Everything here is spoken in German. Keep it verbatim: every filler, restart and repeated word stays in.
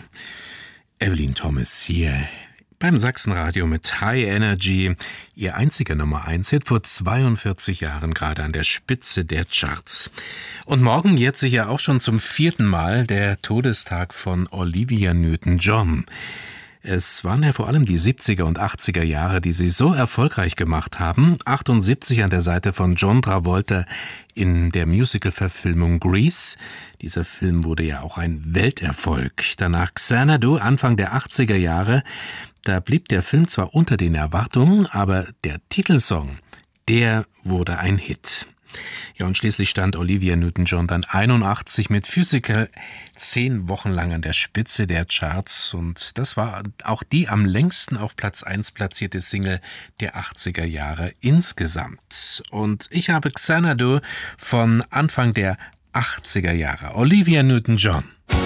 Evelyn Thomas hier beim Sachsenradio mit High Energy. Ihr einziger Nummer eins Hit vor zweiundvierzig Jahren, gerade an der Spitze der Charts. Und morgen jährt sich ja auch schon zum vierten Mal der Todestag von Olivia Newton-John. Es waren ja vor allem die siebziger und achtziger Jahre, die sie so erfolgreich gemacht haben. achtundsiebzig an der Seite von John Travolta in der Musical-Verfilmung Grease. Dieser Film wurde ja auch ein Welterfolg. Danach Xanadu, Anfang der achtziger Jahre. Da blieb der Film zwar unter den Erwartungen, aber der Titelsong, der wurde ein Hit. Ja, und schließlich stand Olivia Newton-John dann einundachtzig mit Physical zehn Wochen lang an der Spitze der Charts, und das war auch die am längsten auf Platz eins platzierte Single der achtziger Jahre insgesamt. Und ich habe Xanadu von Anfang der achtziger Jahre. Olivia Newton-John.